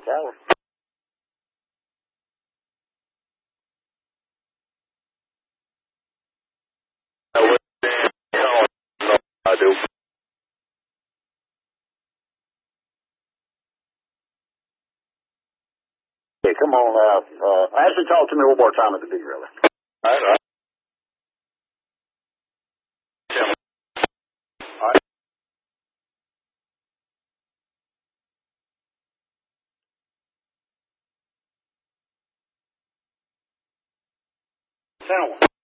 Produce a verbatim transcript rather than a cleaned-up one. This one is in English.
Tower. I do. Okay, come on now. Uh, actually, talk to me one more time at the big brother. All right, all right. All right. Sound one.